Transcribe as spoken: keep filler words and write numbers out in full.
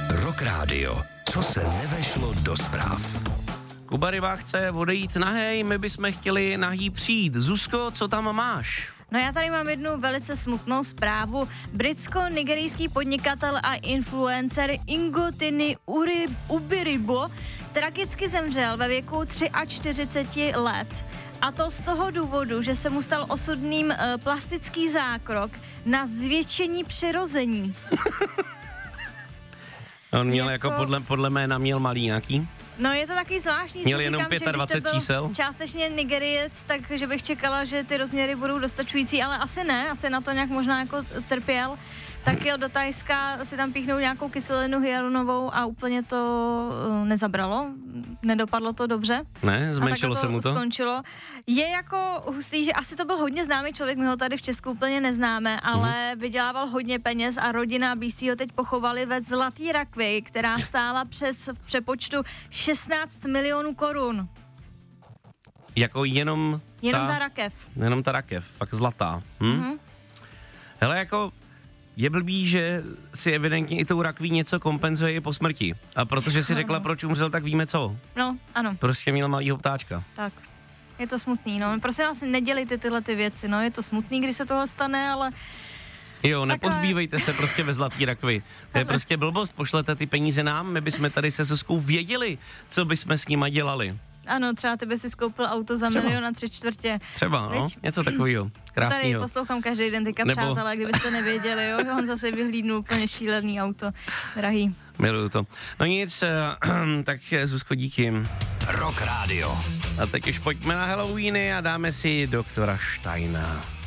Rock Radio. Co se nevešlo do zpráv. Kuba Ryba chce odejít nahej, my bychom chtěli nahý přijít. Zuzko, co tam máš? No já tady mám jednu velice smutnou zprávu. Britsko-nigerijský podnikatel a influencer Ingotiny Uri, Ubiribo tragicky zemřel ve věku čtyřicet tři let. A to z toho důvodu, že se mu stal osudným uh, plastický zákrok na zvětšení přirození. On měl jako, jako podle, podle jména měl malý nějaký? No je to taky zvláštní, měl si jenom říkám, dvacet pět čísel? Částečně Nigeriec, takže bych čekala, že ty rozměry budou dostačující, ale asi ne, asi na to nějak možná jako trpěl. Tak jel do Thajska si tam píchnout nějakou kyselinu hyaluronovou a úplně to uh, nezabralo, nedopadlo to dobře. Ne, zmenšilo se mu to? Skončilo. Je jako hustý, že asi to byl hodně známý člověk, my ho tady v Česku úplně neznáme, ale mm. vydělával hodně peněz a rodina blízcí ho teď pochovali ve zlatý rakvi, která stála přes v přepočtu šestnáct milionů korun. Jako jenom Jenom ta, ta rakev. Jenom ta rakev, fakt zlatá. Hm? Mm-hmm. Hele, jako je blbý, že si evidentně i tou rakví něco kompenzuje i po smrti. A protože si řekla, proč umřel, tak víme co. No, ano. Prostě měl malýho ptáčka. Tak, je to smutný, no. Prosím vás, nedělejte tyhle ty věci, no. Je to smutný, když se toho stane, ale... Jo, nepozbývejte se prostě ve zlatý rakvi. To je prostě blbost, pošlete ty peníze nám, my bychom tady se Zuzkou věděli, co bychom s nima dělali. Ano, třeba ty by si skoupil auto za třeba. milion a tři čtvrtě. Třeba, no, Víč? něco takového. Krásnýho. Tady poslouchám každý den teďka, Nebo... přátelé, kdybyste nevěděli, jo, on zase vyhlídnul úplně šílený auto, drahý. Miluju to. No nic, tak Zuzko, díky. Rock Radio. A teď už pojďme na Halloweeny a dáme si doktora Steina.